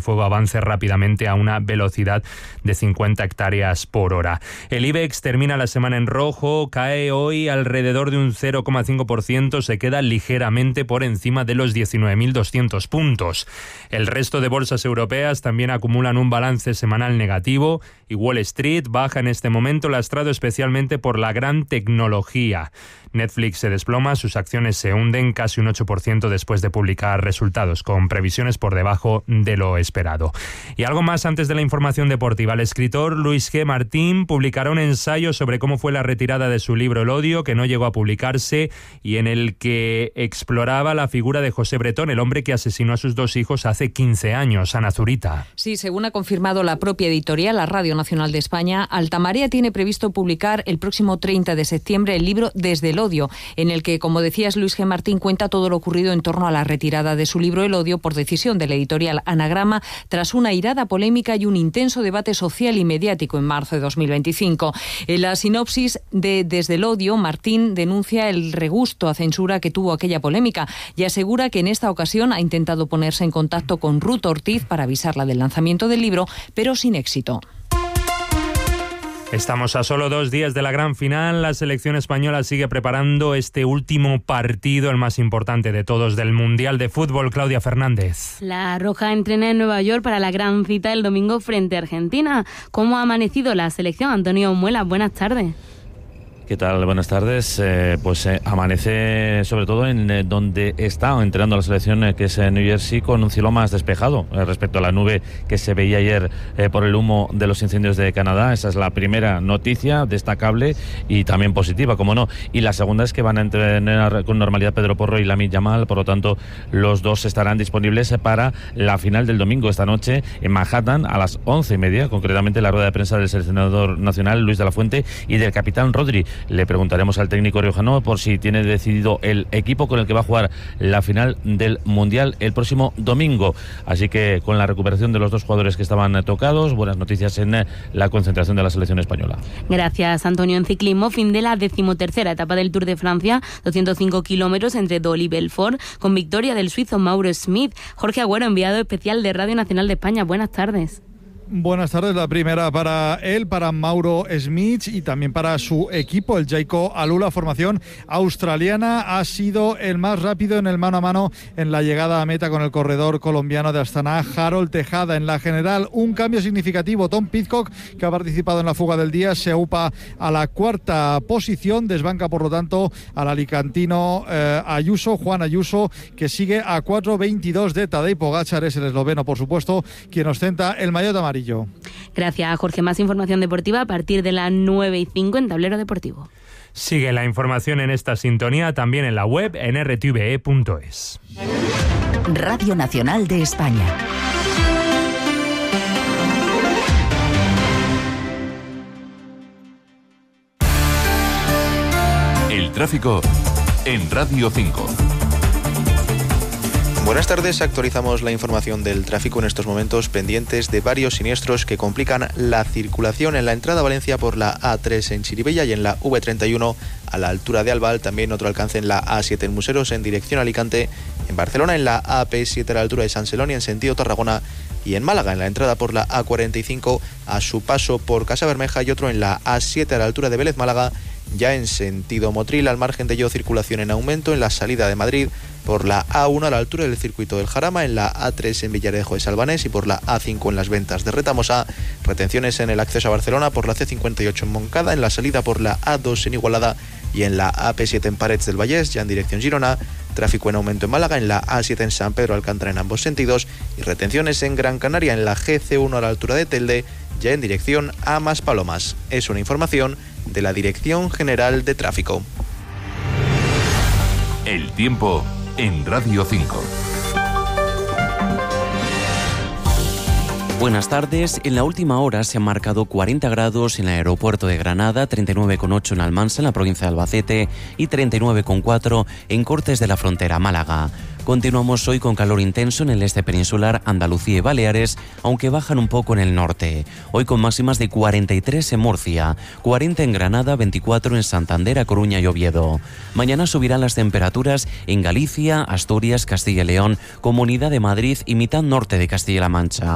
fuego avance rápidamente a una velocidad de 50 hectáreas por hora. El IBEX termina la semana en rojo, cae hoy alrededor de un 0,5%, se queda ligeramente por encima de los 19.200 puntos. El resto de bolsas europeas también acumulan un balance semanal negativo y Wall Street baja en este momento, lastrado especialmente por la gran tecnología. Netflix se desploma, sus acciones se hunden casi un 8% después de publicar resultados, con previsiones por debajo de lo esperado. Y algo más antes de la información deportiva. El escritor Luis G. Martín publicará un ensayo sobre cómo fue la retirada de su libro El odio, que no llegó a publicarse, y en el que exploraba la figura de José Bretón, el hombre que asesinó a sus 2 hijos hace 15 años. Ana Zurita. Sí, según ha confirmado la propia editorial, la Radio Nacional de España, Altamarea tiene previsto publicar el próximo 30 de septiembre el libro Desde el odio, en el que, como decías, Luis G. Martín cuenta todo lo ocurrido en torno a la retirada de su libro El odio por decisión de la editorial Anagrama, tras una airada polémica y un intenso debate social y mediático en marzo de 2025. En la sinopsis de Desde el odio, Martín denuncia el regusto a censura que tuvo aquella polémica y asegura que en esta ocasión ha intentado ponerse en contacto con Ruth Ortiz para avisarla del lanzamiento del libro, pero sin éxito. Estamos a solo 2 días de la gran final. La selección española sigue preparando este último partido, el más importante de todos del Mundial de Fútbol. Claudia Fernández. La Roja entrena en Nueva York para la gran cita el domingo frente a Argentina. ¿Cómo ha amanecido la selección? Antonio Muela, buenas tardes. ¿Qué tal? Buenas tardes. Amanece sobre todo en donde está entrenando la selección, que es en New Jersey, con un cielo más despejado respecto a la nube que se veía ayer por el humo de los incendios de Canadá. Esa es la primera noticia destacable y también positiva, como no. Y la segunda es que van a entrenar con normalidad Pedro Porro y Lamine Yamal, por lo tanto los dos estarán disponibles para la final del domingo esta noche en Manhattan a las 11:30, concretamente la rueda de prensa del seleccionador nacional Luis de la Fuente y del capitán Rodri. Le preguntaremos al técnico riojano por si tiene decidido el equipo con el que va a jugar la final del Mundial el próximo domingo. Así que con la recuperación de los 2 jugadores que estaban tocados, buenas noticias en la concentración de la selección española. Gracias, Antonio. En ciclismo, fin de la 13ª etapa del Tour de Francia, 205 kilómetros entre Dole y Belfort, con victoria del suizo Mauro Schmid. Jorge Agüero, enviado especial de Radio Nacional de España. Buenas tardes. Buenas tardes. La primera para él, para Mauro Schmid, y también para su equipo, el Jayco Alula, formación australiana. Ha sido el más rápido en el mano a mano en la llegada a meta con el corredor colombiano de Astana, Harold Tejada. En la general, un cambio significativo. Tom Pidcock, que ha participado en la fuga del día, se upa a la 4ª posición. Desbanca, por lo tanto, al alicantino Juan Ayuso, que sigue a 4:22 de Tadej Pogačar. Es el esloveno, por supuesto, quien ostenta el maillot amarillo. Gracias, Jorge. Más información deportiva a partir de las 9:05 en Tablero Deportivo. Sigue la información en esta sintonía también en la web en rtve.es. Radio Nacional de España. El tráfico en Radio 5. Buenas tardes, actualizamos la información del tráfico en estos momentos, pendientes de varios siniestros que complican la circulación en la entrada a Valencia por la A3 en Chirivella y en la V31 a la altura de Albal, también otro alcance en la A7 en Museros en dirección a Alicante, en Barcelona en la AP7 a la altura de San Celoni en sentido Tarragona y en Málaga en la entrada por la A45 a su paso por Casa Bermeja y otro en la A7 a la altura de Vélez Málaga, ya en sentido Motril. Al margen de ello, circulación en aumento en la salida de Madrid por la A1 a la altura del circuito del Jarama, en la A3 en Villarejo de Salvanés y por la A5 en las Ventas de Retamosa. Retenciones en el acceso a Barcelona por la C58 en Moncada, en la salida por la A2 en Igualada y en la AP7 en Parets del Vallès, ya en dirección Girona. Tráfico en aumento en Málaga, en la A7 en San Pedro Alcántara en ambos sentidos, y retenciones en Gran Canaria en la GC1 a la altura de Telde, ya en dirección a Maspalomas. Es una información de la Dirección General de Tráfico. El tiempo en Radio 5. Buenas tardes. En la última hora se han marcado 40 grados en el aeropuerto de Granada, 39,8 en Almansa, en la provincia de Albacete, y 39,4 en Cortes de la Frontera, Málaga. Continuamos hoy con calor intenso en el este peninsular, Andalucía y Baleares, aunque bajan un poco en el norte. Hoy con máximas de 43 en Murcia, 40 en Granada, 24 en Santander, A Coruña y Oviedo. Mañana subirán las temperaturas en Galicia, Asturias, Castilla y León, Comunidad de Madrid y mitad norte de Castilla-La Mancha.